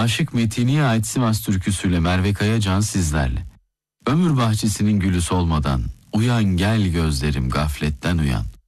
Aşık Metini'ye ait Sivas türküsüyle Merve Kayacan sizlerle. Ömür bahçesinin gülü solmadan, uyan gel gözlerim gafletten uyan.